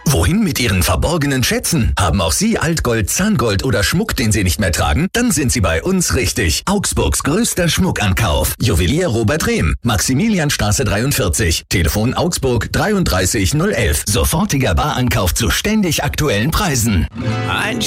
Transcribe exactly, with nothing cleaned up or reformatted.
Wohin mit Ihren verborgenen Schätzen? Haben auch Sie Altgold, Zahngold oder Schmuck, den Sie nicht mehr tragen? Dann sind Sie bei uns richtig. Augsburgs größter Schmuckankauf. Juwelier Robert Rehm, Maximilianstraße dreiundvierzig. Telefon Augsburg dreiunddreißig null elf. Sofortiger Barankauf zu ständig aktuellen Preisen. Ein